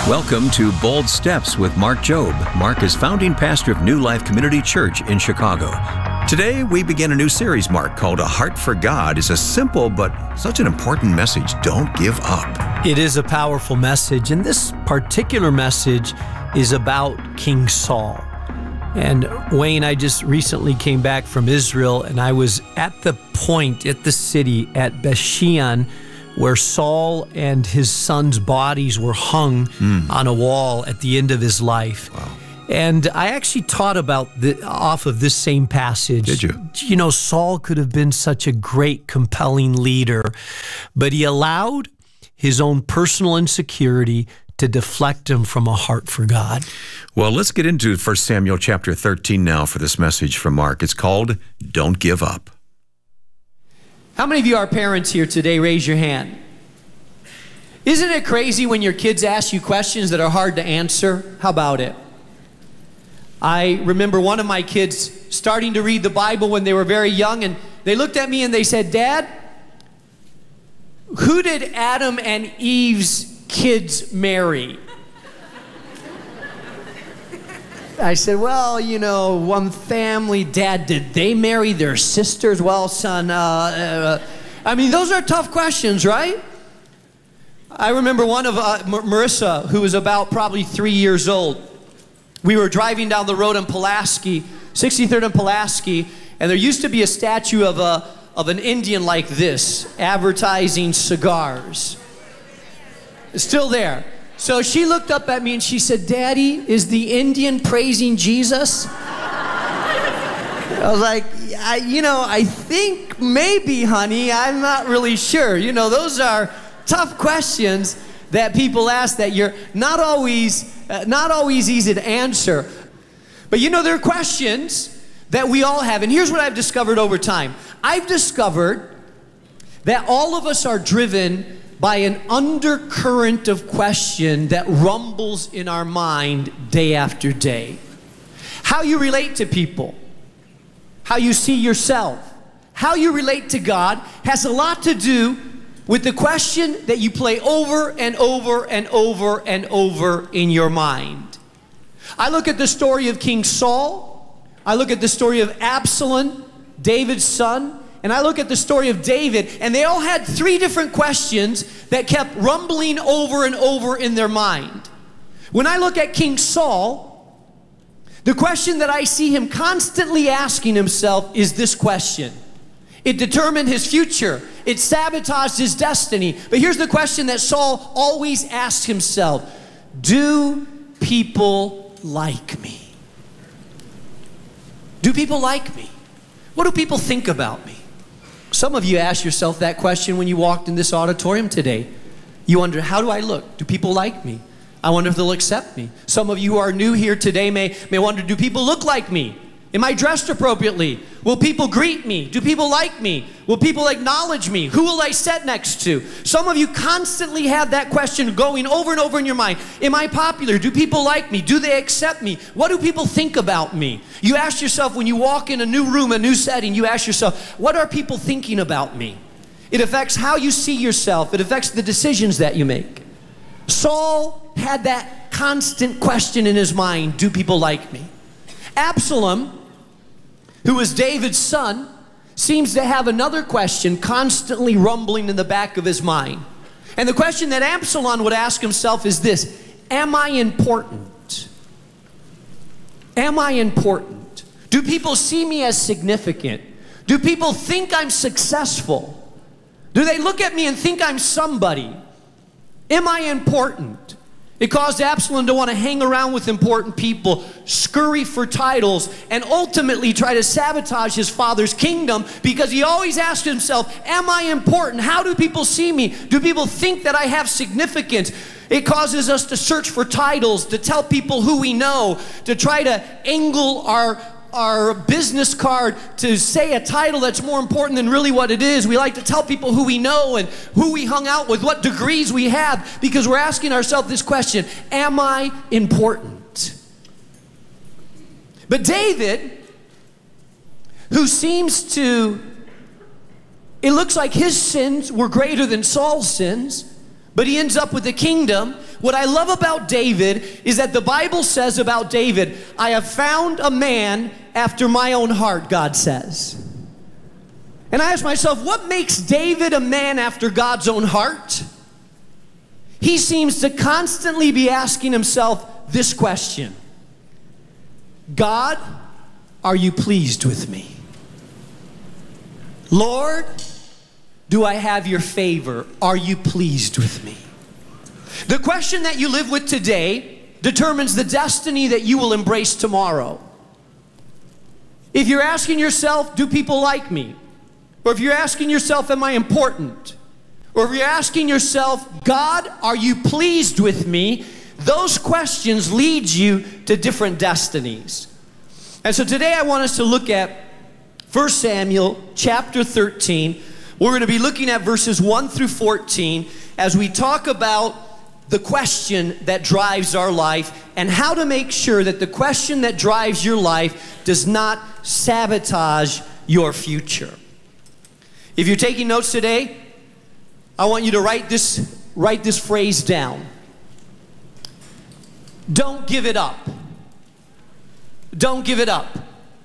Welcome to Bold Steps with Mark Jobe. Mark is founding pastor of New Life Community Church in Chicago. Today, we begin a new series, Mark, called A Heart for God. It's a simple but such an important message. Don't give up. It is a powerful message, and this particular message is about King Saul. And Wayne, I just recently came back from Israel, and I was at the point, at the city, at Bethshean, where Saul and his son's bodies were hung on a wall at the end of his life. Wow. And I actually taught about off of this same passage. Did you? You know, Saul could have been such a great, compelling leader, but he allowed his own personal insecurity to deflect him from a heart for God. Well, let's get into 1 Samuel chapter 13 now for this message from Mark. It's called Don't Give Up. How many of you are parents here today? Raise your hand. Isn't it crazy when your kids ask you questions that are hard to answer? How about it? I remember one of my kids starting to read the Bible when they were very young, and they looked at me and they said, "Dad, who did Adam and Eve's kids marry?" I said, "Well, you know, one family." "Dad, did they marry their sisters?" "Well, son, I mean, those are tough questions, right?" I remember one of Marissa, who was about probably 3 years old. We were driving down the road in Pulaski, 63rd and Pulaski, and there used to be a statue of an Indian like this, advertising cigars. It's still there. So she looked up at me and she said, "Daddy, is the Indian praising Jesus?" I was like, I think maybe, honey. I'm not really sure. You know, those are tough questions that people ask that you're not always easy to answer. But you know, there are questions that we all have. And here's what I've discovered over time. I've discovered that all of us are driven by an undercurrent of question that rumbles in our mind day after day. How you relate to people, how you see yourself, how you relate to God has a lot to do with the question that you play over and over and over and over in your mind. I look at the story of King Saul. I look at the story of Absalom, David's son. And I look at the story of David, and they all had three different questions that kept rumbling over and over in their mind. When I look at King Saul, the question that I see him constantly asking himself is this question. It determined his future. It sabotaged his destiny. But here's the question that Saul always asked himself. Do people like me? Do people like me? What do people think about me? Some of you asked yourself that question when you walked in this auditorium today. You wonder, how do I look? Do people like me? I wonder if they'll accept me. Some of you who are new here today may wonder, do people look like me? Am I dressed appropriately? Will people greet me? Do people like me? Will people acknowledge me? Who will I sit next to? Some of you constantly have that question going over and over in your mind. Am I popular? Do people like me? Do they accept me? What do people think about me? You ask yourself when you walk in a new room, a new setting, you ask yourself, what are people thinking about me? It affects how you see yourself. It affects the decisions that you make. Saul had that constant question in his mind, do people like me? Absalom, who was David's son, seems to have another question constantly rumbling in the back of his mind. And the question that Absalom would ask himself is this: am I important? Am I important? Do people see me as significant? Do people think I'm successful? Do they look at me and think I'm somebody? Am I important? It caused Absalom to want to hang around with important people, scurry for titles, and ultimately try to sabotage his father's kingdom because he always asked himself, am I important? How do people see me? Do people think that I have significance? It causes us to search for titles, to tell people who we know, to try to angle our business card to say a title that's more important than really what it is. We like to tell people who we know and who we hung out with, what degrees we have, because we're asking ourselves this question, am I important? But David, who seems to, it looks like his sins were greater than Saul's sins, but he ends up with the kingdom. what I love about David is that the Bible says about David, I have found a man after my own heart, God says. And I ask myself, what makes David a man after God's own heart? He seems to constantly be asking himself this question: God, are you pleased with me? Lord, do I have your favor? Are you pleased with me? The question that you live with today determines the destiny that you will embrace tomorrow. If you're asking yourself, do people like me? Or if you're asking yourself, am I important? Or if you're asking yourself, God, are you pleased with me? Those questions lead you to different destinies. And so today I want us to look at 1 Samuel chapter 13. We're going to be looking at verses 1 through 14 as we talk about the question that drives our life and how to make sure that the question that drives your life does not sabotage your future. If you're taking notes today, I want you to write this phrase down. Don't give it up. Don't give it up.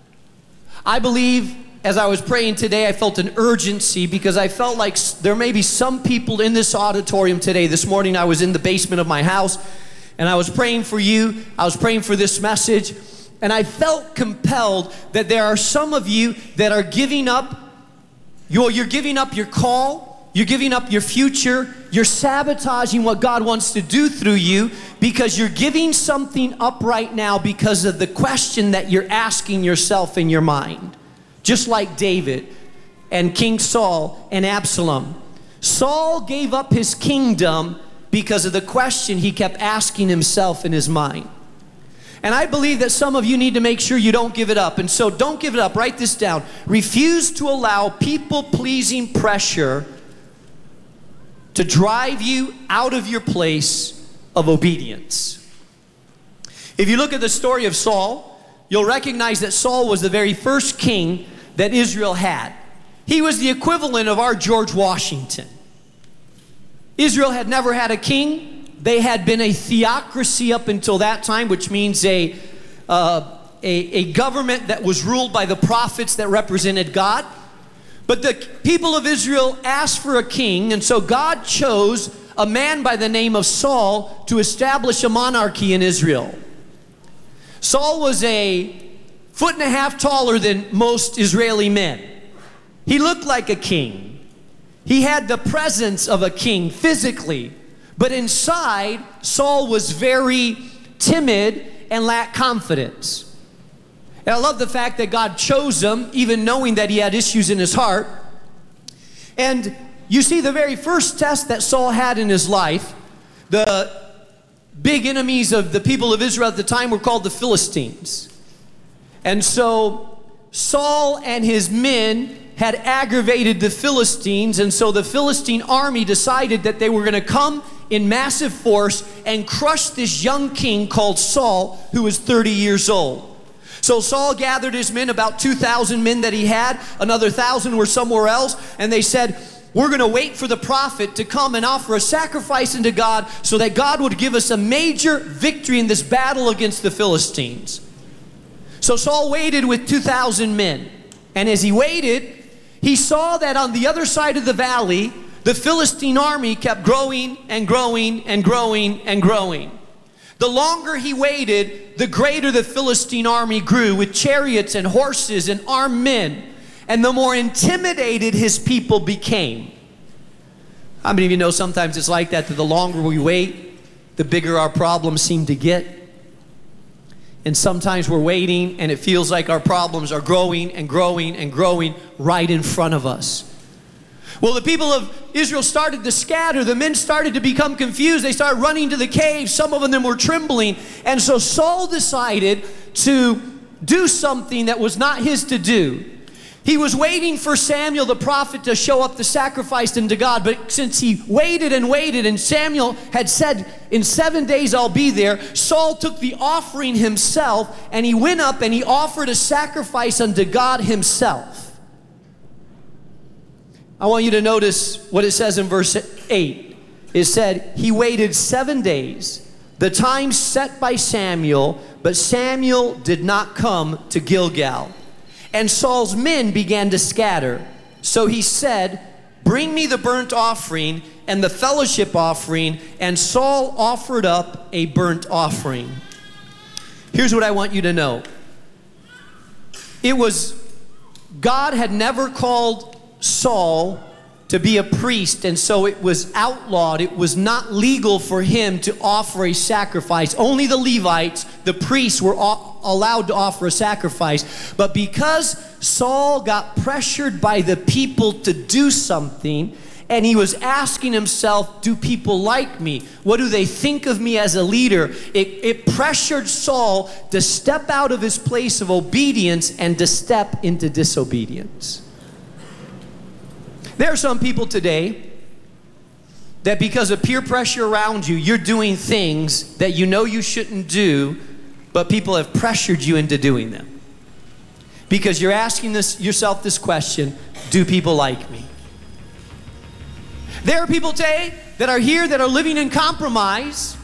I believe as I was praying today, I felt an urgency because I felt like there may be some people in this auditorium today. This morning I was in the basement of my house and I was praying for you. I was praying for this message, and I felt compelled that there are some of you that are giving up. You're giving up your call. You're giving up your future. You're sabotaging what God wants to do through you because you're giving something up right now because of the question that you're asking yourself in your mind. Just like David and King Saul and Absalom. Saul gave up his kingdom because of the question he kept asking himself in his mind. And I believe that some of you need to make sure you don't give it up. And so don't give it up. Write this down. Refuse to allow people-pleasing pressure to drive you out of your place of obedience. If you look at the story of Saul, you'll recognize that Saul was the very first king that Israel had. He was the equivalent of our George Washington. Israel had never had a king. They had been a theocracy up until that time, which means a government that was ruled by the prophets that represented God. But the people of Israel asked for a king, and so God chose a man by the name of Saul to establish a monarchy in Israel. Saul was a 1.5 feet taller than most Israeli men. He looked like a king. He had the presence of a king physically, but inside, Saul was very timid and lacked confidence. And I love the fact that God chose him, even knowing that he had issues in his heart. And you see, the very first test that Saul had in his life, the big enemies of the people of Israel at the time were called the Philistines. And so Saul and his men had aggravated the Philistines, and so the Philistine army decided that they were going to come in massive force and crush this young king called Saul, who was 30 years old. So Saul gathered his men, about 2,000 men that he had. Another 1,000 were somewhere else, and they said, we're going to wait for the prophet to come and offer a sacrifice unto God so that God would give us a major victory in this battle against the Philistines. So Saul waited with 2,000 men. And as he waited, he saw that on the other side of the valley, the Philistine army kept growing and growing and growing and growing. The longer he waited, the greater the Philistine army grew with chariots and horses and armed men. And the more intimidated his people became. How many of you know sometimes it's like that the longer we wait, the bigger our problems seem to get? And sometimes we're waiting and it feels like our problems are growing and growing and growing right in front of us. Well, the people of Israel started to scatter. The men started to become confused. They started running to the caves. Some of them were trembling. And so Saul decided to do something that was not his to do. He was waiting for Samuel the prophet to show up to sacrifice unto God. But since he waited and waited and Samuel had said, in 7 days I'll be there, Saul took the offering himself and he went up and he offered a sacrifice unto God himself. I want you to notice what it says in verse 8. it said, he waited 7 days, the time set by Samuel, but Samuel did not come to Gilgal. And Saul's men began to scatter. So he said, bring me the burnt offering and the fellowship offering. And Saul offered up a burnt offering. Here's what I want you to know. God had never called Saul to be a priest, and so it was outlawed. It was not legal for him to offer a sacrifice. Only the Levites, the priests, were allowed to offer a sacrifice. But because Saul got pressured by the people to do something, and he was asking himself, do people like me? What do they think of me as a leader? It pressured Saul to step out of his place of obedience and to step into disobedience. There are some people today that because of peer pressure around you, you're doing things that you know you shouldn't do, but people have pressured you into doing them. Because you're asking yourself this question, do people like me? There are people today that are here that are living in compromise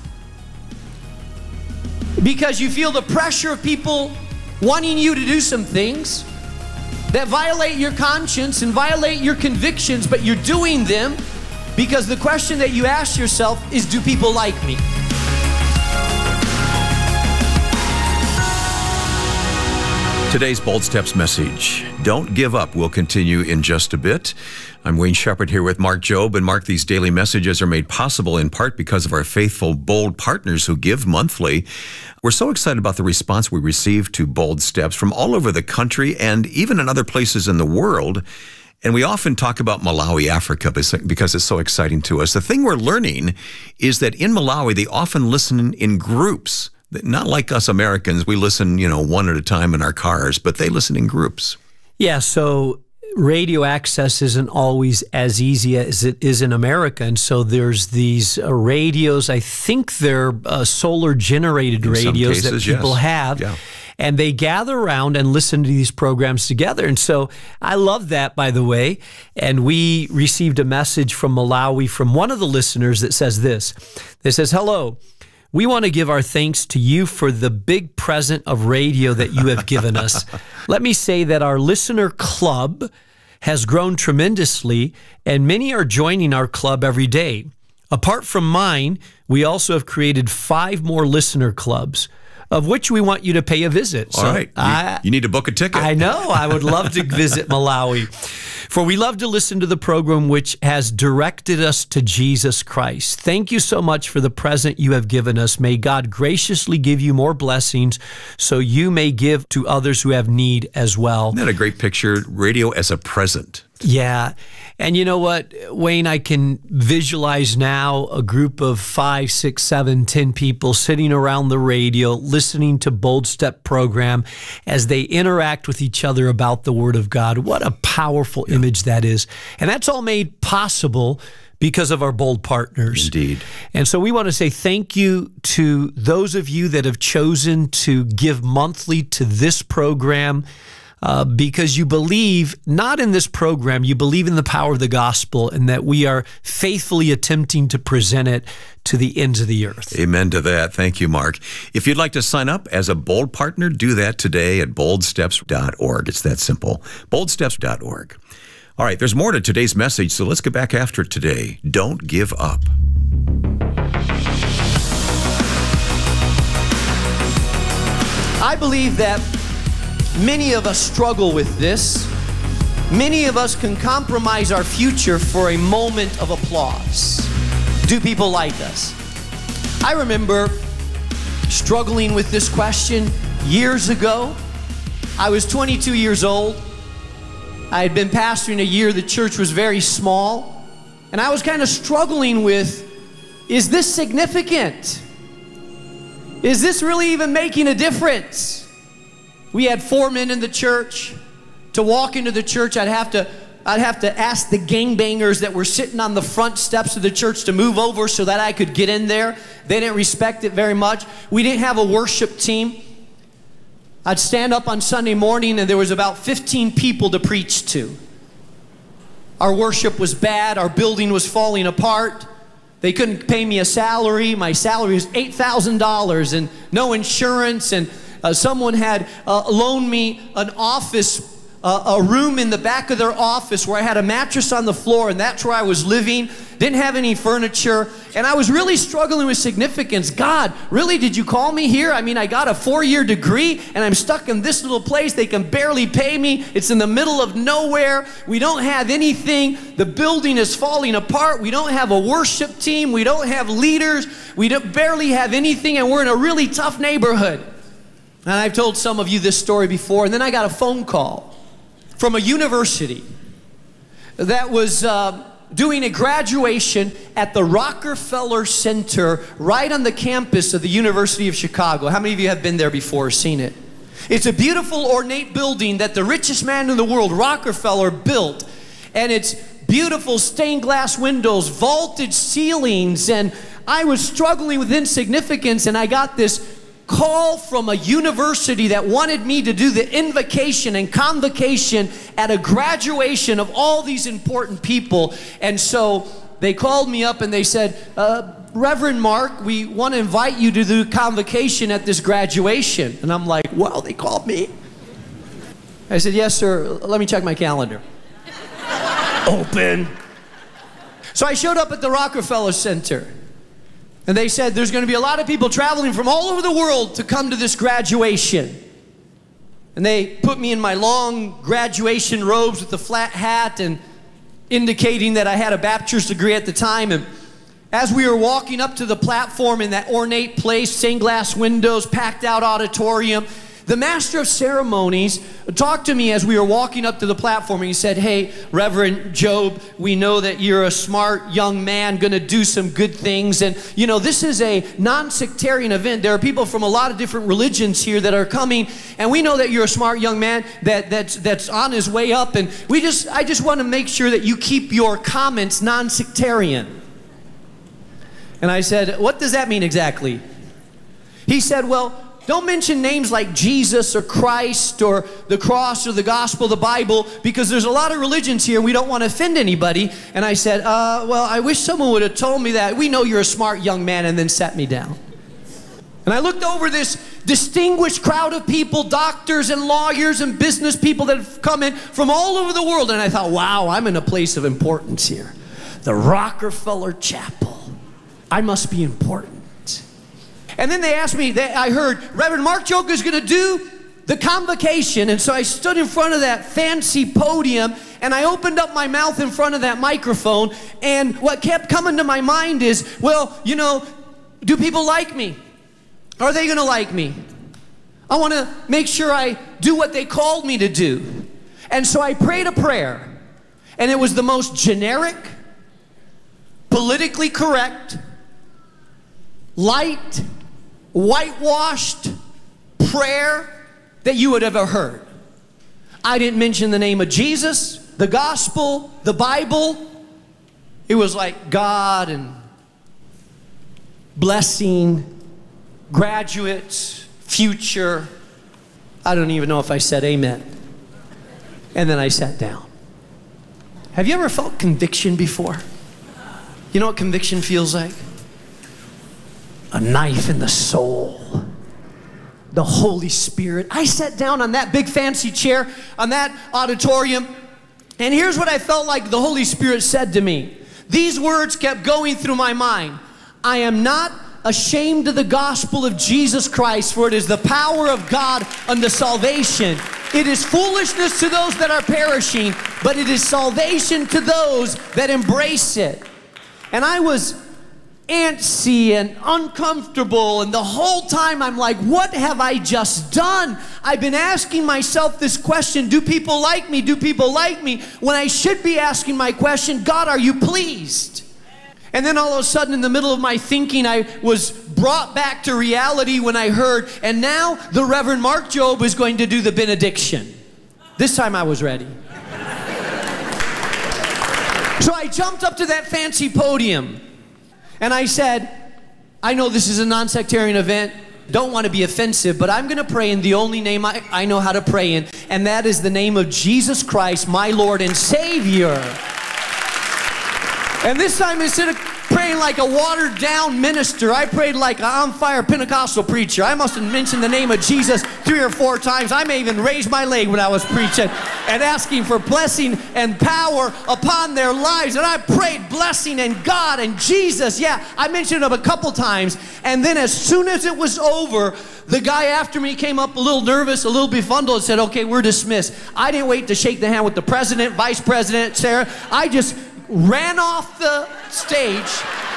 because you feel the pressure of people wanting you to do some things that violate your conscience and violate your convictions, but you're doing them because the question that you ask yourself is, do people like me? Today's Bold Steps message, don't give up, will continue in just a bit. I'm Wayne Shepherd here with Mark Jobe. And Mark, these daily messages are made possible in part because of our faithful, bold partners who give monthly. We're so excited about the response we receive to Bold Steps from all over the country and even in other places in the world. And we often talk about Malawi, Africa, because it's so exciting to us. The thing we're learning is that in Malawi, they often listen in groups. Not like us Americans, we listen, one at a time in our cars, but they listen in groups. Yeah, so radio access isn't always as easy as it is in America. And so there's these radios, I think they're solar-generated radios that people have. Yeah. And they gather around and listen to these programs together. And so I love that, by the way. And we received a message from Malawi from one of the listeners that says this. It says, hello. We want to give our thanks to you for the big present of radio that you have given us. Let me say that our listener club has grown tremendously, and many are joining our club every day. Apart from mine, we also have created 5 more listener clubs, of which we want you to pay a visit. All right. You need to book a ticket. I know. I would love to visit Malawi. For we love to listen to the program which has directed us to Jesus Christ. Thank you so much for the present you have given us. May God graciously give you more blessings so you may give to others who have need as well. Isn't that a great picture? Radio as a present. Yeah. And you know what, Wayne, I can visualize now a group of 5, 6, 7, 10 people sitting around the radio, listening to Bold Step program as they interact with each other about the Word of God. What a powerful image that is. And that's all made possible because of our bold partners. Indeed. And so we want to say thank you to those of you that have chosen to give monthly to this program. Because you believe not in this program, you believe in the power of the gospel and that we are faithfully attempting to present it to the ends of the earth. Amen to that. Thank you, Mark. If you'd like to sign up as a Bold partner, do that today at boldsteps.org. It's that simple. boldsteps.org. All right, there's more to today's message, so let's get back after it today. Don't give up. I believe that many of us struggle with this. Many of us can compromise our future for a moment of applause. Do people like us? I remember struggling with this question years ago. I was 22 years old. I had been pastoring a year. The church was very small. And I was kind of struggling with, is this significant? Is this really even making a difference? We had 4 men in the church. To walk into the church, I'd have to ask the gangbangers that were sitting on the front steps of the church to move over so that I could get in there. They didn't respect it very much. We didn't have a worship team. I'd stand up on Sunday morning and there was about 15 people to preach to. Our worship was bad. Our building was falling apart. They couldn't pay me a salary. My salary was $8,000 and no insurance. And someone had loaned me an office, a room in the back of their office where I had a mattress on the floor, and that's where I was living. Didn't have any furniture, and I was really struggling with significance. God, really, did you call me here? I mean, I got a 4-year degree, and I'm stuck in this little place. They can barely pay me. It's in the middle of nowhere. We don't have anything. The building is falling apart. We don't have a worship team. We don't have leaders. We barely have anything, and we're in a really tough neighborhood. And I've told some of you this story before, and then I got a phone call from a university that was doing a graduation at the Rockefeller Center right on the campus of the University of Chicago. How many of you have been there before or seen it? It's a beautiful, ornate building that the richest man in the world, Rockefeller, built. And it's beautiful stained glass windows, vaulted ceilings, and I was struggling with insignificance, and I got this call from a university that wanted me to do the invocation and convocation at a graduation of all these important people. And so they called me up and they said, Reverend Mark, we want to invite you to do convocation at this graduation. And I'm like, well, they called me. I said, yes, sir. Let me check my calendar. Open. So I showed up at the Rockefeller Center. And they said, there's going to be a lot of people traveling from all over the world to come to this graduation. And they put me in my long graduation robes with the flat hat and indicating that I had a bachelor's degree at the time. And as we were walking up to the platform in that ornate place, stained glass windows, packed out auditorium, the master of ceremonies talked to me as we were walking up to the platform, and he said, hey, Reverend Job, we know that you're a smart young man going to do some good things. And, you know, this is a non-sectarian event. There are people from a lot of different religions here that are coming, and we know that you're a smart young man that's on his way up. And I just want to make sure that you keep your comments non-sectarian. And I said, what does that mean exactly? He said, well, don't mention names like Jesus or Christ or the cross or the gospel, the Bible, because there's a lot of religions here. We don't want to offend anybody. And I said, well, I wish someone would have told me that. We know you're a smart young man, and then sat me down. And I looked over this distinguished crowd of people, doctors and lawyers and business people that have come in from all over the world. And I thought, wow, I'm in a place of importance here. The Rockefeller Chapel. I must be important. And then they asked me, I heard, Reverend Mark Jobe is going to do the convocation. And so I stood in front of that fancy podium, and I opened up my mouth in front of that microphone. And what kept coming to my mind is, well, you know, do people like me? Are they going to like me? I want to make sure I do what they called me to do. And so I prayed a prayer. And it was the most generic, politically correct, light, whitewashed prayer that you would have ever heard. I didn't mention the name of Jesus, the gospel, the Bible. It was like God and blessing, graduates, future. I don't even know if I said amen. And then I sat down. Have you ever felt conviction before? You know what conviction feels like? A knife in the soul. The Holy Spirit. I sat down on that big fancy chair on that auditorium, and here's what I felt like the Holy Spirit said to me. These words kept going through my mind. I am not ashamed of the gospel of Jesus Christ, for it is the power of God unto salvation. It is foolishness to those that are perishing, but it is salvation to those that embrace it. And I was antsy and uncomfortable, and the whole time I'm like, what have I just done? I've been asking myself this question, do people like me? Do people like me? When I should be asking my question, God, are you pleased? And then all of a sudden, in the middle of my thinking, I was brought back to reality when I heard, and now the Reverend Mark Jobe is going to do the benediction. This time I was ready. So I jumped up to that fancy podium, and I said, I know this is a non-sectarian event, don't want to be offensive, but I'm going to pray in the only name I know how to pray in, and that is the name of Jesus Christ, my Lord and Savior. And this time, instead of praying like a watered-down minister. I prayed like an on-fire Pentecostal preacher. I must have mentioned the name of Jesus 3 or 4 times. I may even raise my leg when I was preaching and asking for blessing and power upon their lives. And I prayed blessing and God and Jesus. Yeah, I mentioned him a couple times. And then as soon as it was over, the guy after me came up a little nervous, a little befuddled, and said, okay, we're dismissed. I didn't wait to shake the hand with the president, vice president, Sarah. I just ran off the stage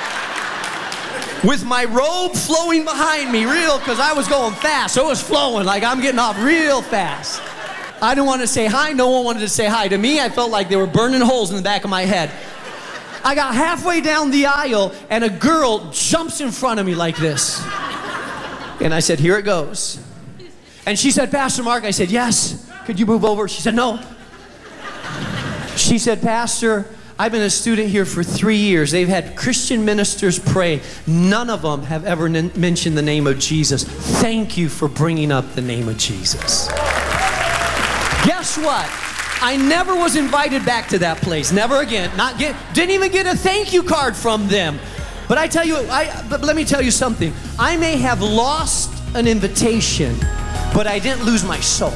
with my robe flowing behind me, because I was going fast. So it was flowing, like I'm getting off real fast. I didn't want to say hi. No one wanted to say hi to me. I felt like they were burning holes in the back of my head. I got halfway down the aisle, and a girl jumps in front of me like this. And I said, here it goes. And she said, Pastor Mark. I said, yes. Could you move over? She said, no. She said, Pastor, I've been a student here for 3 years. They've had Christian ministers pray. None of them have ever mentioned the name of Jesus. Thank you for bringing up the name of Jesus. Guess what? I never was invited back to that place. Never again. Didn't even get a thank you card from them. But I tell you, but let me tell you something. I may have lost an invitation, but I didn't lose my soul.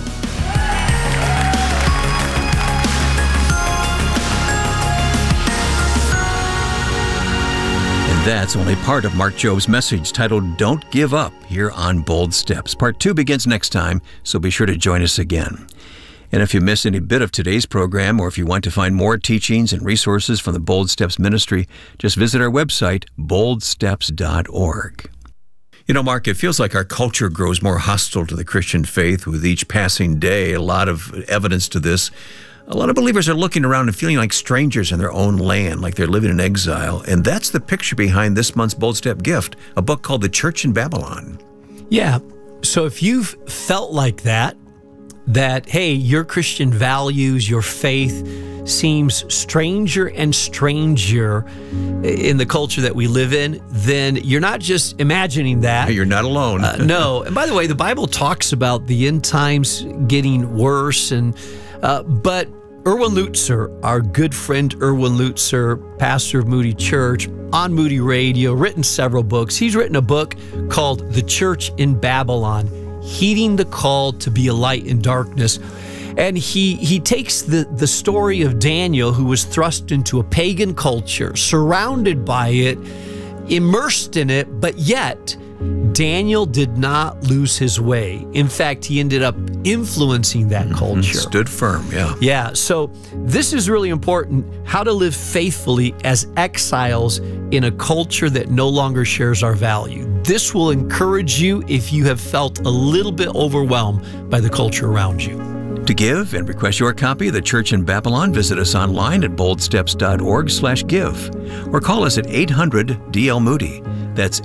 That's only part of Mark Jobe's message titled Don't Give Up here on Bold Steps. Part 2 begins next time, so be sure to join us again. And if you missed any bit of today's program, or if you want to find more teachings and resources from the Bold Steps ministry, just visit our website, boldsteps.org. You know, Mark, it feels like our culture grows more hostile to the Christian faith with each passing day. A lot of evidence to this. A lot of believers are looking around and feeling like strangers in their own land, like they're living in exile. And that's the picture behind this month's Bold Step gift, a book called The Church in Babylon. Yeah. So if you've felt like that, hey, your Christian values, your faith seems stranger and stranger in the culture that we live in, then you're not just imagining that. You're not alone. No. And by the way, the Bible talks about the end times getting worse, but Erwin Lutzer, our good friend Erwin Lutzer, pastor of Moody Church, on Moody Radio, written several books. He's written a book called The Church in Babylon, Heeding the Call to be a Light in Darkness. And he takes the story of Daniel, who was thrust into a pagan culture, surrounded by it, immersed in it, but yet Daniel did not lose his way. In fact, he ended up influencing that culture. Stood firm, yeah. Yeah, so this is really important, how to live faithfully as exiles in a culture that no longer shares our value. This will encourage you if you have felt a little bit overwhelmed by the culture around you. To give and request your copy of The Church in Babylon, visit us online at boldsteps.org/give or call us at 800-DL-MOODY. That's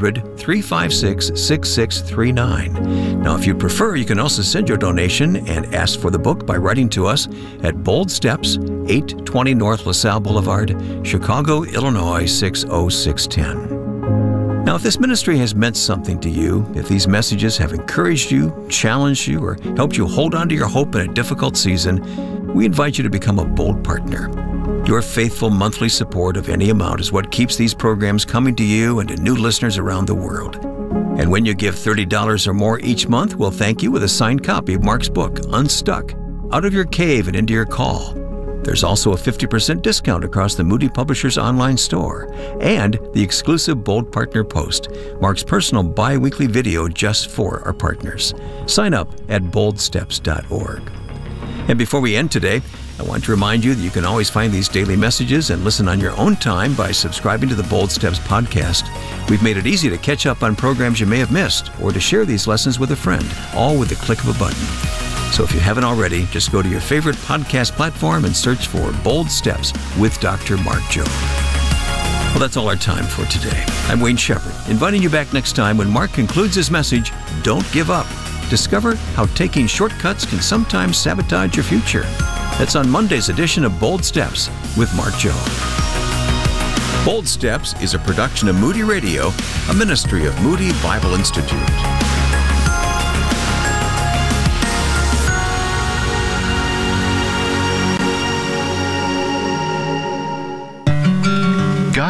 800-356-6639. Now, if you prefer, you can also send your donation and ask for the book by writing to us at Bold Steps, 820 North LaSalle Boulevard, Chicago, Illinois, 60610. Now, if this ministry has meant something to you, if these messages have encouraged you, challenged you, or helped you hold on to your hope in a difficult season, we invite you to become a Bold partner. Your faithful monthly support of any amount is what keeps these programs coming to you and to new listeners around the world. And when you give $30 or more each month, we'll thank you with a signed copy of Mark's book, Unstuck, Out of Your Cave and Into Your Call. There's also a 50% discount across the Moody Publishers online store and the exclusive Bold Partner Post, Mark's personal bi-weekly video just for our partners. Sign up at boldsteps.org. And before we end today, I want to remind you that you can always find these daily messages and listen on your own time by subscribing to the Bold Steps podcast. We've made it easy to catch up on programs you may have missed or to share these lessons with a friend, all with the click of a button. So if you haven't already, just go to your favorite podcast platform and search for Bold Steps with Dr. Mark Jobe. Well, that's all our time for today. I'm Wayne Shepherd, inviting you back next time when Mark concludes his message, Don't Give Up. Discover how taking shortcuts can sometimes sabotage your future. That's on Monday's edition of Bold Steps with Mark Jobe. Bold Steps is a production of Moody Radio, a ministry of Moody Bible Institute.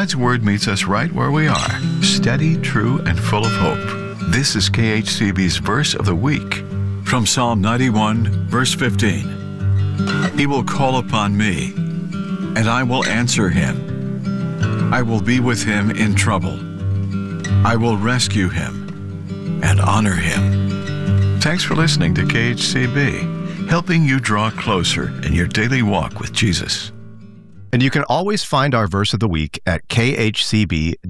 God's Word meets us right where we are, steady, true, and full of hope. This is KHCB's Verse of the Week from Psalm 91, verse 15. He will call upon me, and I will answer him. I will be with him in trouble. I will rescue him and honor him. Thanks for listening to KHCB, helping you draw closer in your daily walk with Jesus. And you can always find our verse of the week at khcb.org.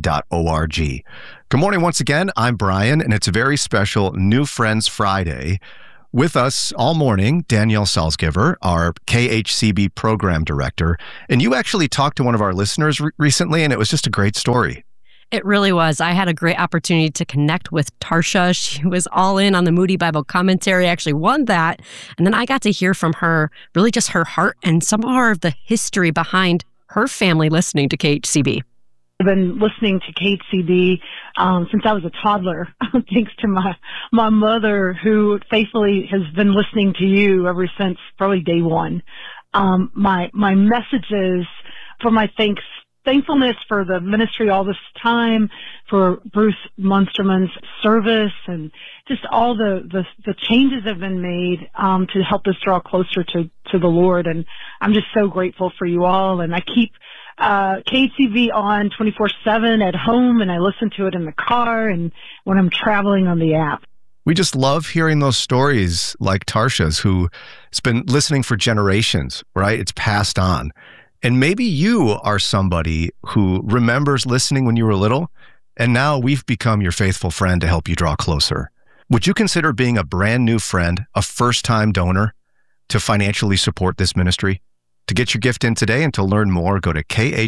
Good morning once again. I'm Brian, and it's a very special New Friends Friday. With us all morning, Danielle Salzgiver, our KHCB program director. And you actually talked to one of our listeners recently, and it was just a great story. It really was. I had a great opportunity to connect with Tarsha. She was all in on the Moody Bible commentary, actually won that. And then I got to hear from her, really just her heart and some more of the history behind her family listening to KHCB. I've been listening to KHCB since I was a toddler, thanks to my mother, who faithfully has been listening to you ever since probably day one. My messages for my thankfulness for the ministry all this time, for Bruce Munsterman's service, and just all the changes have been made to help us draw closer to the Lord. And I'm just so grateful for you all. And I keep KHCB on 24/7 at home, and I listen to it in the car and when I'm traveling on the app. We just love hearing those stories like Tarsha's, who has been listening for generations, right? It's passed on. And maybe you are somebody who remembers listening when you were little, and now we've become your faithful friend to help you draw closer. Would you consider being a brand new friend, a first-time donor, to financially support this ministry? To get your gift in today and to learn more, go to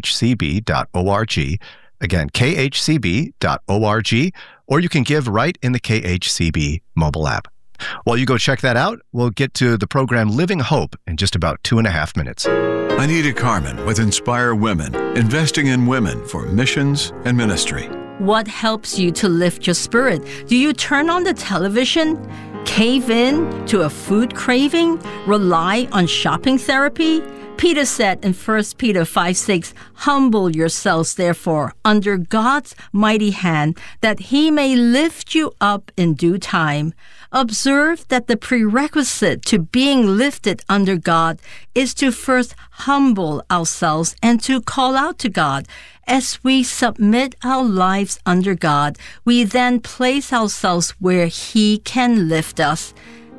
khcb.org. Again, khcb.org, or you can give right in the KHCB mobile app. While you go check that out, we'll get to the program Living Hope in just about 2.5 minutes. Anita Carmen with Inspire Women, investing in women for missions and ministry. What helps you to lift your spirit? Do you turn on the television, cave in to a food craving, rely on shopping therapy? Peter said in 1 Peter 5:6, "Humble yourselves, therefore, under God's mighty hand, that he may lift you up in due time." Observe that the prerequisite to being lifted under God is to first humble ourselves and to call out to God. As we submit our lives under God, we then place ourselves where he can lift us.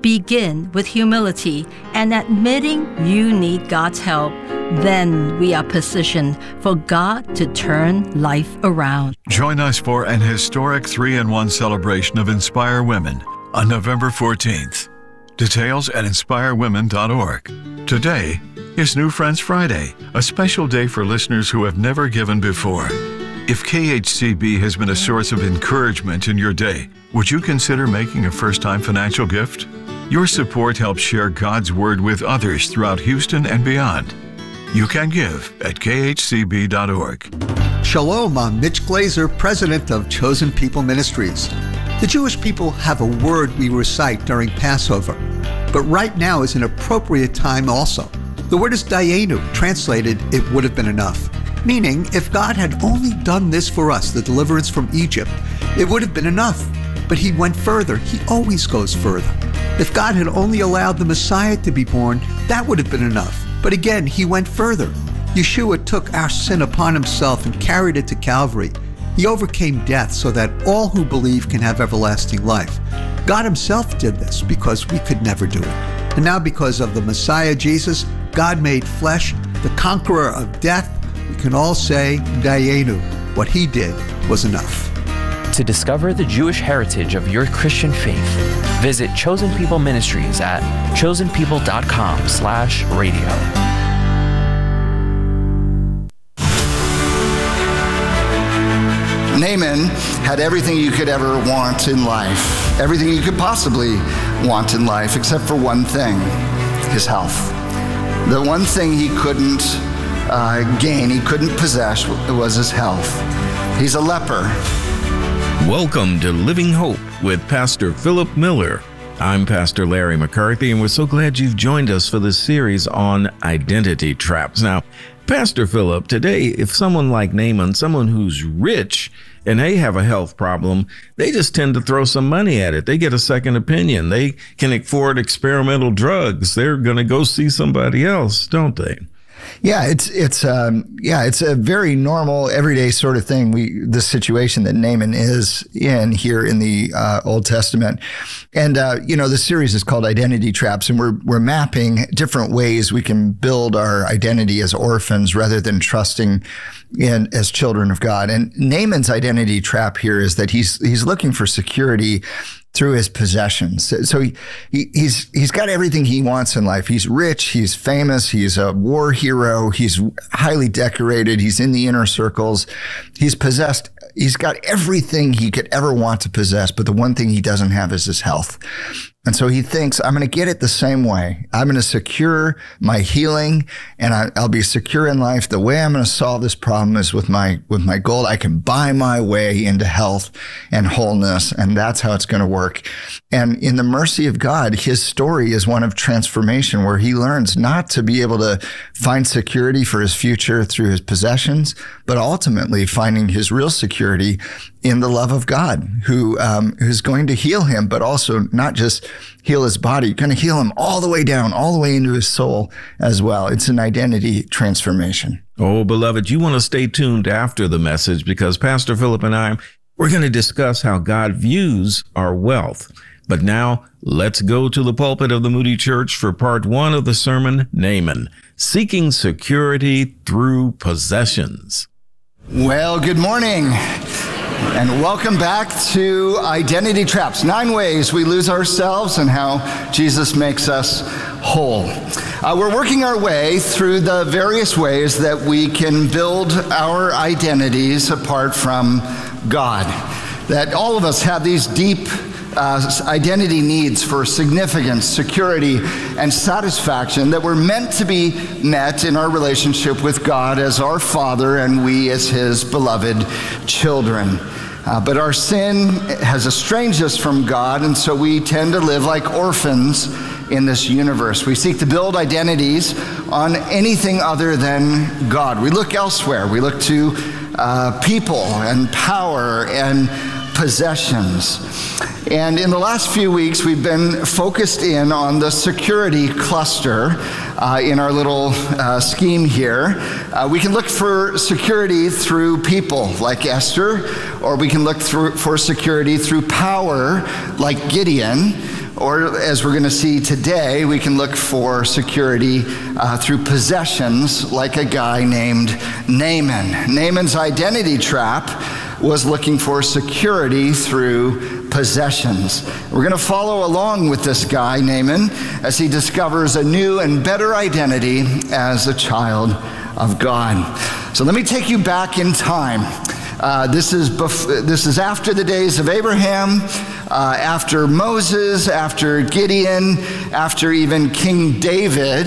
Begin with humility and admitting you need God's help. Then we are positioned for God to turn life around. Join us for an historic 3-in-1 celebration of Inspire Women on November 14th. Details at inspirewomen.org. Today is New Friends Friday, a special day for listeners who have never given before. If KHCB has been a source of encouragement in your day, would you consider making a first-time financial gift? Your support helps share God's Word with others throughout Houston and beyond. You can give at khcb.org. Shalom, I'm Mitch Glazer, president of Chosen People Ministries. The Jewish people have a word we recite during Passover, but right now is an appropriate time also. The word is dayenu, translated, it would have been enough. Meaning, if God had only done this for us, the deliverance from Egypt, it would have been enough. But he went further. He always goes further. If God had only allowed the Messiah to be born, that would have been enough. But again, he went further. Yeshua took our sin upon himself and carried it to Calvary. He overcame death so that all who believe can have everlasting life. God himself did this because we could never do it. And now because of the Messiah Jesus, God made flesh, the conqueror of death, we can all say, Dayenu, what he did was enough. To discover the Jewish heritage of your Christian faith, visit Chosen People Ministries at chosenpeople.com/radio. Naaman had everything you could ever want in life, everything you could possibly want in life, except for one thing, his health. The one thing he couldn't gain, he couldn't possess, was his health. He's a leper. Welcome to Living Hope with Pastor Philip Miller. I'm Pastor Larry McCarthy, and we're so glad you've joined us for this series on identity traps. Now, Pastor Philip, today, if someone like Naaman, someone who's rich and they have a health problem, they just tend to throw some money at it. They get a second opinion. They can afford experimental drugs. They're going to go see somebody else, don't they? Yeah, it's a very normal, everyday sort of thing. The situation that Naaman is in here in the Old Testament, and the series is called Identity Traps, and we're mapping different ways we can build our identity as orphans rather than trusting in as children of God. And Naaman's identity trap here is that he's looking for security through his possessions. So he's got everything he wants in life. He's rich, he's famous, he's a war hero, he's highly decorated, he's in the inner circles, he's possessed, he's got everything he could ever want to possess, but the one thing he doesn't have is his health. And so he thinks, I'm going to get it the same way. I'm going to secure my healing, and I'll be secure in life. The way I'm going to solve this problem is with my gold. I can buy my way into health and wholeness, and that's how it's going to work. And in the mercy of God, his story is one of transformation, where he learns not to be able to find security for his future through his possessions, but ultimately finding his real security in the love of God, who's going to heal him, but also not just heal his body, going to heal him all the way down, all the way into his soul as well. It's an identity transformation. Oh, beloved, you want to stay tuned after the message, because Pastor Philip and we're going to discuss how God views our wealth. But now let's go to the pulpit of the Moody Church for part 1 of the sermon, Naaman, Seeking Security Through Possessions. Well, good morning. And welcome back to Identity Traps, 9 ways we lose ourselves and how Jesus makes us whole. We're working our way through the various ways that we can build our identities apart from God. That all of us have these deep identity needs for significance, security, and satisfaction that were meant to be met in our relationship with God as our Father and we as his beloved children. But our sin has estranged us from God, and so we tend to live like orphans in this universe. We seek to build identities on anything other than God. We look elsewhere. We look to people and power and possessions. And in the last few weeks, we've been focused in on the security cluster in our little scheme here. We can look for security through people like Esther, or we can look for security through power like Gideon, or as we're going to see today, we can look for security through possessions like a guy named Naaman. Naaman's identity trap was looking for security through possessions. We're going to follow along with this guy, Naaman, as he discovers a new and better identity as a child of God. So let me take you back in time. This is after the days of Abraham, after Moses, after Gideon, after even King David.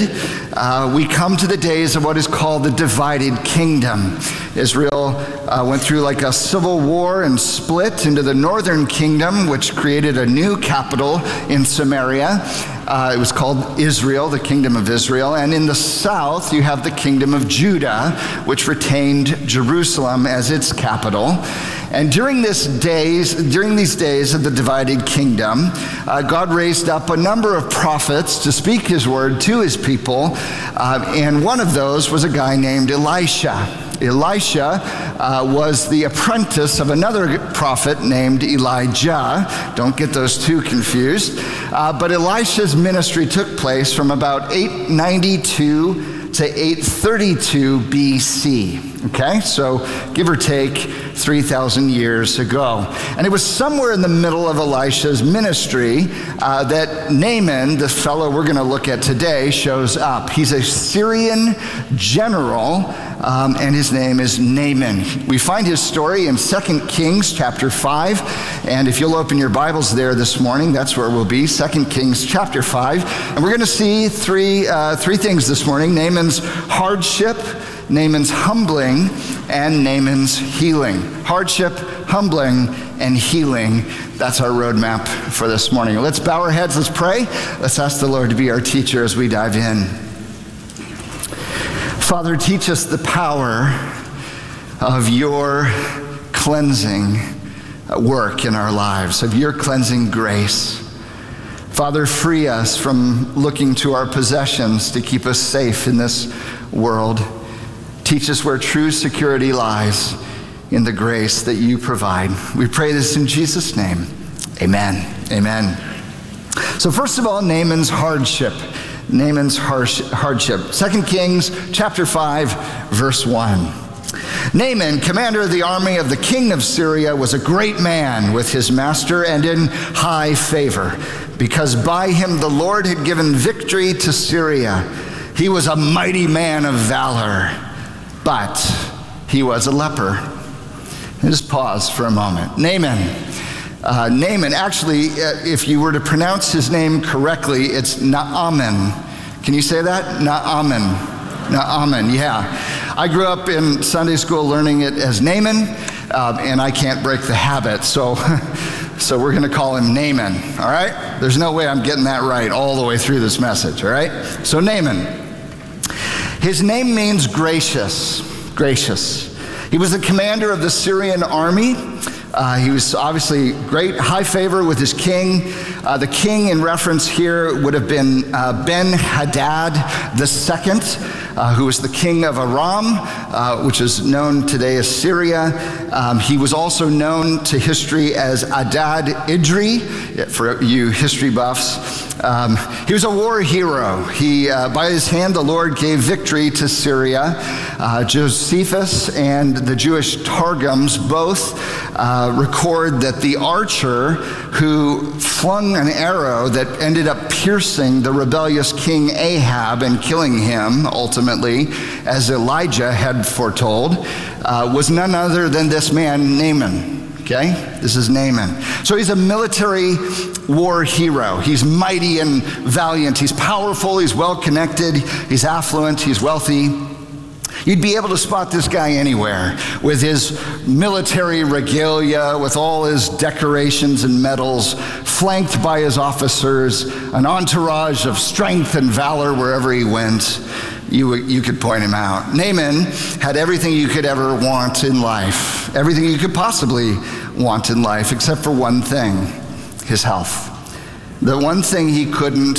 We come to the days of what is called the divided kingdom. Israel went through like a civil war and split into the northern kingdom, which created a new capital in Samaria. It was called Israel, the kingdom of Israel. And in the south, you have the kingdom of Judah, which retained Jerusalem as its capital. And during these days of the divided kingdom, God raised up a number of prophets to speak his word to his people. And one of those was a guy named Elisha. Elisha was the apprentice of another prophet named Elijah. Don't get those two confused. But Elisha's ministry took place from about 892 to 832 BC. Okay, so give or take 3,000 years ago. And it was somewhere in the middle of Elisha's ministry that Naaman, the fellow we're going to look at today, shows up. He's a Syrian general, and his name is Naaman. We find his story in 2 Kings chapter 5. And if you'll open your Bibles there this morning, that's where we'll be, 2 Kings chapter 5. And we're going to see three things this morning: Naaman's hardship, Naaman's humbling, and Naaman's healing. Hardship, humbling, and healing. That's our roadmap for this morning. Let's bow our heads, let's pray. Let's ask the Lord to be our teacher as we dive in. Father, teach us the power of your cleansing work in our lives, of your cleansing grace. Father, free us from looking to our possessions to keep us safe in this world. Teach us where true security lies, in the grace that you provide. We pray this in Jesus' name. Amen. Amen. So first of all, Naaman's hardship. Naaman's hardship. 2 Kings chapter 5, verse 1. Naaman, commander of the army of the king of Syria, was a great man with his master and in high favor, because by him the Lord had given victory to Syria. He was a mighty man of valor, but he was a leper. Just pause for a moment. Naaman, actually, if you were to pronounce his name correctly, it's Naaman. Can you say that? Naaman, yeah. I grew up in Sunday school learning it as Naaman, and I can't break the habit, so we're going to call him Naaman, all right? There's no way I'm getting that right all the way through this message, all right? So Naaman, his name means gracious. He was the commander of the Syrian army. He was obviously great, high favor with his king. The king in reference here would have been Ben-Hadad II, who was the king of Aram, which is known today as Syria. He was also known to history as Adad-Idri, for you history buffs. He was a war hero. By his hand, the Lord gave victory to Syria. Josephus and the Jewish Targums both record that the archer who flung an arrow that ended up piercing the rebellious king Ahab and killing him, ultimately, as Elijah had foretold, was none other than this man, Naaman. Okay? This is Naaman. So he's a military war hero. He's mighty and valiant. He's powerful. He's well-connected. He's affluent. He's wealthy. You'd be able to spot this guy anywhere with his military regalia, with all his decorations and medals, flanked by his officers, an entourage of strength and valor wherever he went. You could point him out. Naaman had everything you could ever want in life, everything you could possibly want in life, except for one thing, his health. The one thing he couldn't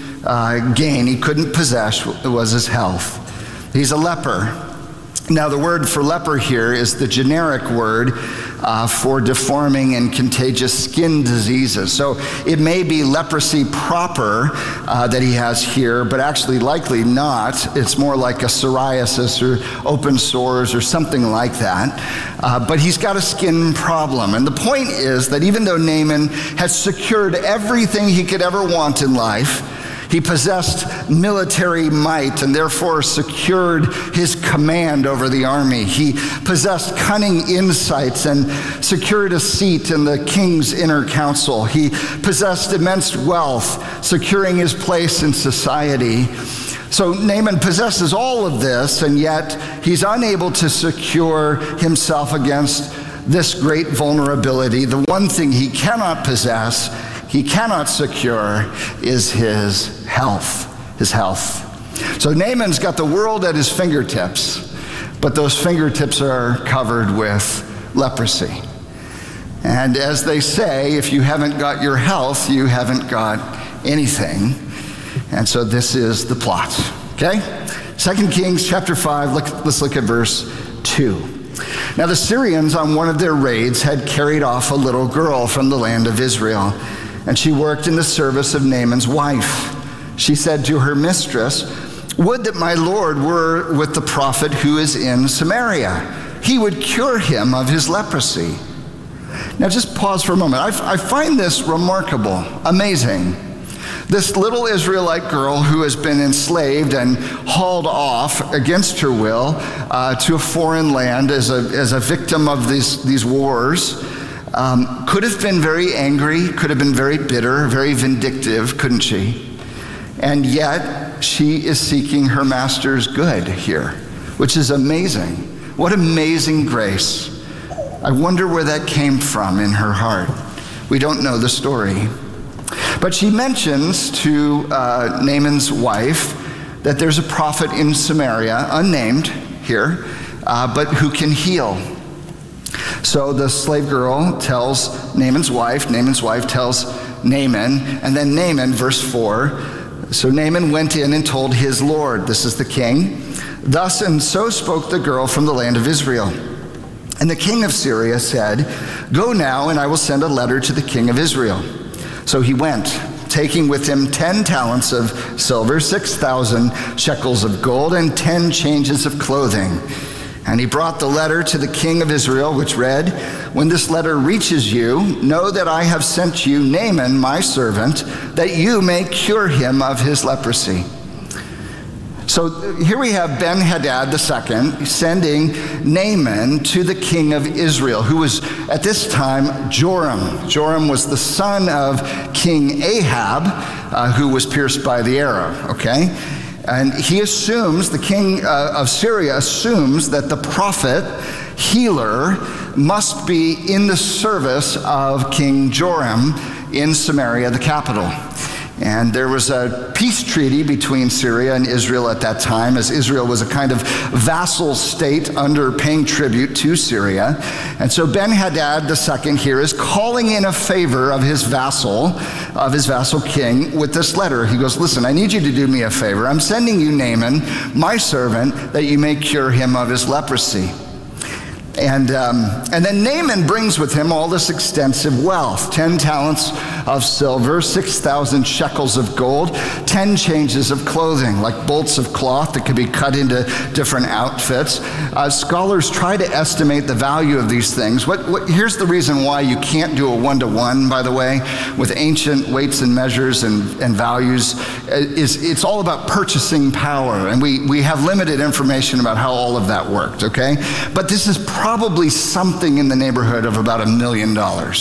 gain, he couldn't possess, was his health. He's a leper. Now, the word for leper here is the generic word for deforming and contagious skin diseases. So it may be leprosy proper that he has here, but actually likely not. It's more like a psoriasis or open sores or something like that. But he's got a skin problem. And the point is that even though Naaman has secured everything he could ever want in life, he possessed military might and therefore secured his command over the army. He possessed cunning insights and secured a seat in the king's inner council. He possessed immense wealth, securing his place in society. So Naaman possesses all of this, and yet he's unable to secure himself against this great vulnerability. The one thing he cannot possess, he cannot secure, is his health. His health. So Naaman's got the world at his fingertips, but those fingertips are covered with leprosy. And as they say, if you haven't got your health, you haven't got anything. And so this is the plot. Okay? 2 Kings chapter 5, let's look at verse 2. Now the Syrians on one of their raids had carried off a little girl from the land of Israel, and she worked in the service of Naaman's wife. She said to her mistress, "Would that my Lord were with the prophet who is in Samaria. He would cure him of his leprosy." Now just pause for a moment. I find this remarkable, amazing. This little Israelite girl who has been enslaved and hauled off against her will to a foreign land as a victim of these wars, could have been very angry, could have been very bitter, very vindictive, couldn't she? And yet she is seeking her master's good here, which is amazing. What amazing grace. I wonder where that came from in her heart. We don't know the story. But she mentions to Naaman's wife that there's a prophet in Samaria, unnamed here, but who can heal. So the slave girl tells Naaman's wife tells Naaman, and then Naaman, verse 4, so Naaman went in and told his Lord, this is the king, thus and so spoke the girl from the land of Israel. And the king of Syria said, go now, and I will send a letter to the king of Israel. So he went, taking with him 10 talents of silver, 6,000 shekels of gold, and 10 changes of clothing. And he brought the letter to the king of Israel, which read, when this letter reaches you, know that I have sent you Naaman, my servant, that you may cure him of his leprosy. So here we have Ben-Hadad II sending Naaman to the king of Israel, who was at this time Joram. Joram was the son of King Ahab, who was pierced by the arrow, okay? And he assumes, the king of Syria assumes that the prophet, healer, must be in the service of King Joram in Samaria, the capital. And there was a peace treaty between Syria and Israel at that time, as Israel was a kind of vassal state under paying tribute to Syria. And so Ben-Hadad II here is calling in a favor of his vassal king with this letter. He goes, listen, I need you to do me a favor. I'm sending you Naaman, my servant, that you may cure him of his leprosy. And then Naaman brings with him all this extensive wealth, 10 talents of silver, 6,000 shekels of gold, 10 changes of clothing, like bolts of cloth that could be cut into different outfits. Scholars try to estimate the value of these things. Here's the reason why you can't do a one-to-one, by the way, with ancient weights and measures and values. It's all about purchasing power, and we have limited information about how all of that worked, okay? But this is probably something in the neighborhood of about $1 million,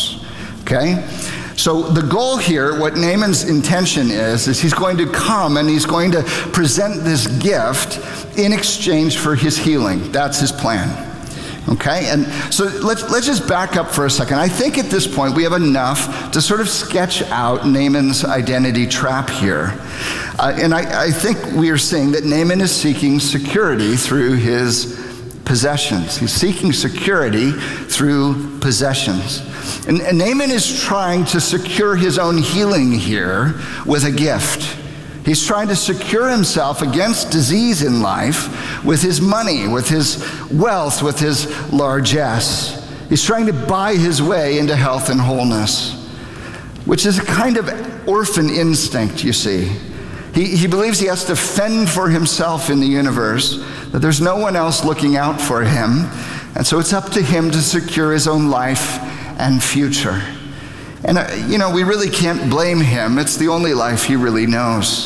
okay? So the goal here, what Naaman's intention is he's going to come and he's going to present this gift in exchange for his healing. That's his plan, okay? And so let's just back up for a second. I think at this point we have enough to sort of sketch out Naaman's identity trap here. And I think we are seeing that Naaman is seeking security through his possessions. He's seeking security through possessions. And Naaman is trying to secure his own healing here with a gift. He's trying to secure himself against disease in life with his money, with his wealth, with his largesse. He's trying to buy his way into health and wholeness, which is a kind of orphan instinct, you see. He believes he has to fend for himself in the universe, that there's no one else looking out for him, and so it's up to him to secure his own life and future. And, we really can't blame him. It's the only life he really knows.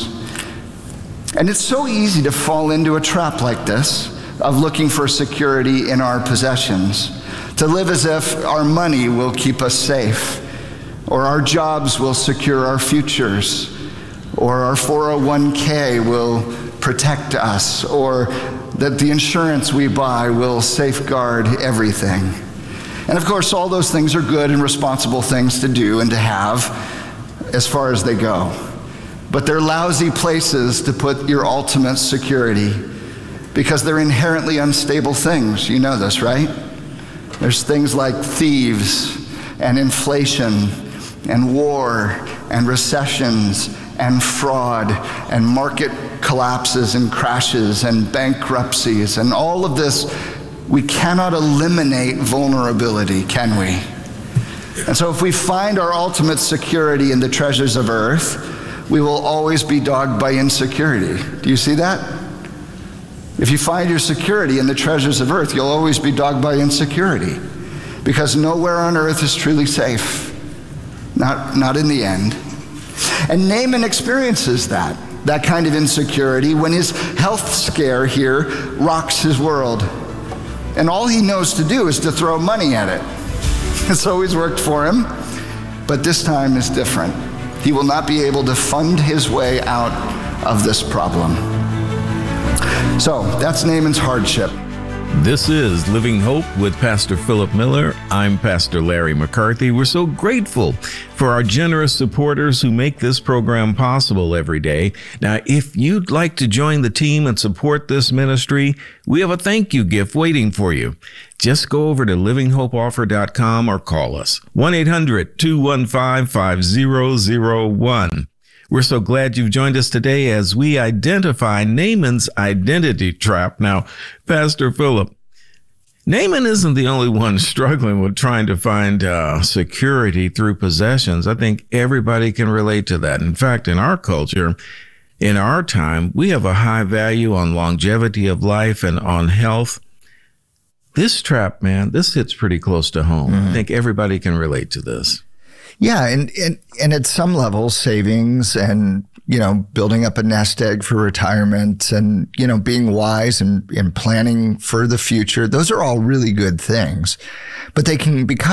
And it's so easy to fall into a trap like this, of looking for security in our possessions, to live as if our money will keep us safe, or our jobs will secure our futures, or our 401k will protect us, or that the insurance we buy will safeguard everything. And of course, all those things are good and responsible things to do and to have as far as they go. But they're lousy places to put your ultimate security because they're inherently unstable things. You know this, right? There's things like thieves and inflation and war and recessions and fraud and market collapses and crashes and bankruptcies and all of this. We cannot eliminate vulnerability, can we? And so if we find our ultimate security in the treasures of earth, we will always be dogged by insecurity. Do you see that? If you find your security in the treasures of earth, you'll always be dogged by insecurity, because nowhere on earth is truly safe. Not in the end. And Naaman experiences that kind of insecurity when his health scare here rocks his world. And all he knows to do is to throw money at it. It's always worked for him, but this time is different. He will not be able to fund his way out of this problem. So that's Naaman's hardship. This is Living Hope with Pastor Philip Miller. I'm Pastor Larry McCarthy. We're so grateful for our generous supporters who make this program possible every day. Now, if you'd like to join the team and support this ministry, we have a thank you gift waiting for you. Just go over to livinghopeoffer.com or call us 1-800-215-5001. We're so glad you've joined us today as we identify Naaman's identity trap. Now, Pastor Philip, Naaman isn't the only one struggling with trying to find security through possessions. I think everybody can relate to that. In fact, in our culture, in our time, we have a high value on longevity of life and on health. This trap, man, this hits pretty close to home. I think everybody can relate to this. Yeah, and at some level, savings and, building up a nest egg for retirement and, being wise and planning for the future, those are all really good things. But they can become